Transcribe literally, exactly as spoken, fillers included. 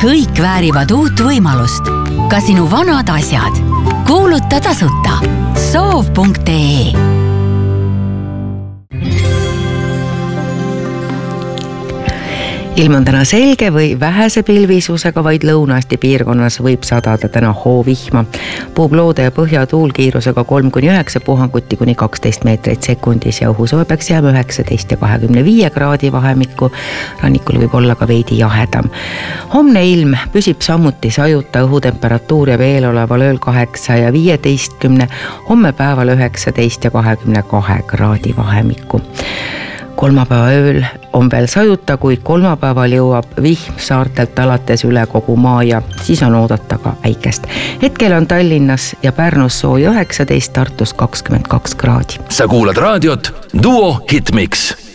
kõik väärivad uut võimalust. Ka sinu vanad asjad. Kuuluta tasuta. soov punkt ee. Ilm on täna selge või vähese pilvisusega, vaid lõunasti piirkonnas võib sadada täna hoovihma. Puhub loode ja põhjatuul kiirusega kolm kuni üheksa, puhanguti kuni kaksteist meetrit sekundis ja õhusoe peaks jääma üheksateist ja kahekümne viie kraadi vahemikku. Rannikul võib olla ka veidi jahedam. Homne ilm püsib samuti sajuta, õhutemperatuur ja veel oleval ööl kaheksa ja viieteistkümne, homme päeval üheksateist ja kahekümne kahe kraadi vahemikku. Kolmapäeva ööl on veel sajuta, kuid kolmapäeval jõuab vihm saartelt alates üle kogu maa ja siis on oodata ka päikest. Hetkel on Tallinnas ja Pärnus sooja üheksateist, Tartus kakskümmend kaks kraadi. Sa kuulad raadiot Duo Hitmix.